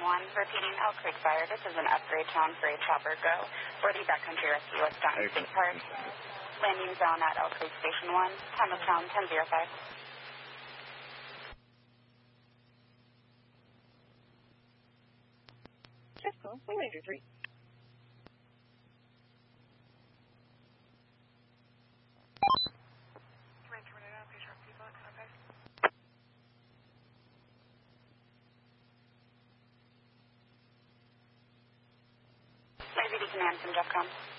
1, repeating Elk Creek Fire. This is an upgrade tone for a Chopper Go for the Backcountry Rescue at Stanton State Park. Landing zone at Elk Creek Station 1, time of town 10:05. Cisco, Wing Ranger 3. Maybe the command from Jeffcom.